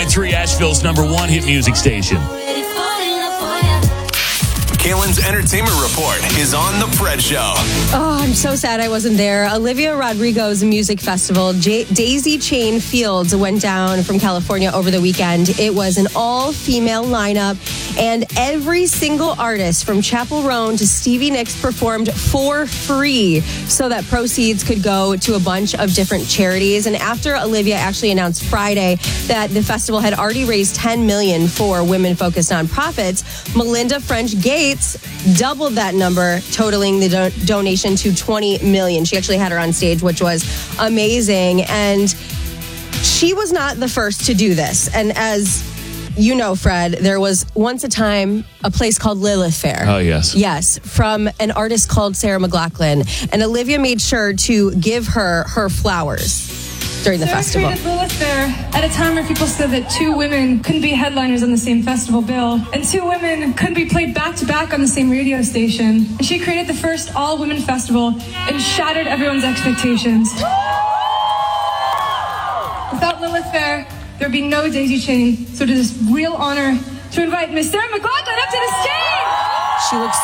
101.3, Asheville's #1 hit music station. Kaylin's Entertainment Report is on The Fred Show. Oh, I'm so sad I wasn't there. Olivia Rodrigo's music festival, Daisy Chain Fields, went down from California over the weekend. It was an all-female lineup, and every single artist from Chappell Roan to Stevie Nicks performed for free so that proceeds could go to a bunch of different charities. And after Olivia actually announced Friday that the festival had already raised $10 million for women-focused nonprofits, Melinda French Gates doubled that number, totaling the donation to $20 million. She actually had her on stage, which was amazing. And she was not the first to do this. And as you know, Fred, there was once a time a place called Lilith Fair. Oh, yes. Yes, from an artist called Sarah McLachlan. And Olivia made sure to give her flowers during the festival. Sarah created Lilith Fair at a time where people said that two women couldn't be headliners on the same festival bill, and two women couldn't be played back-to-back on the same radio station. And she created the first all-women festival and shattered everyone's expectations. Without Lilith Fair, there'd be no Daisy Chain, so it is a real honor to invite Miss Sarah McLachlan up to the stage! She looks